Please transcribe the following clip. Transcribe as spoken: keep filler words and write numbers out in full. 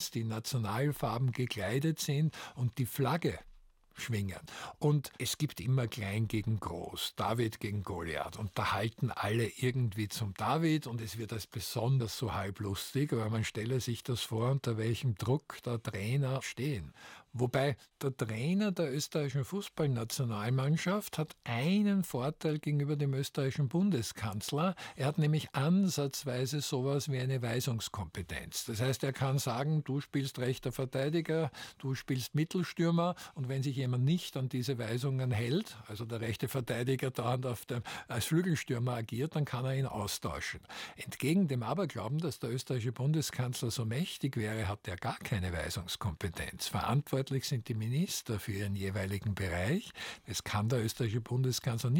die Nationalfarben gekleidet sind und die Flagge schwingen. Und es gibt immer Klein gegen Groß, David gegen Goliath. Und da halten alle irgendwie zum David und es wird als besonders so halblustig, weil man stelle sich das vor, unter welchem Druck der Trainer stehen. Wobei der Trainer der österreichischen Fußballnationalmannschaft hat einen Vorteil gegenüber dem österreichischen Bundeskanzler. Er hat nämlich ansatzweise sowas wie eine Weisungskompetenz. Das heißt, er kann sagen, du spielst rechter Verteidiger, du spielst Mittelstürmer und wenn sich jemand nicht an diese Weisungen hält, also der rechte Verteidiger dauernd auf dem, als Flügelstürmer agiert, dann kann er ihn austauschen. Entgegen dem Aberglauben, dass der österreichische Bundeskanzler so mächtig wäre, hat er gar keine Weisungskompetenz. Verantwortlich sind die Minister für ihren jeweiligen Bereich. Das kann der österreichische Bundeskanzler nicht.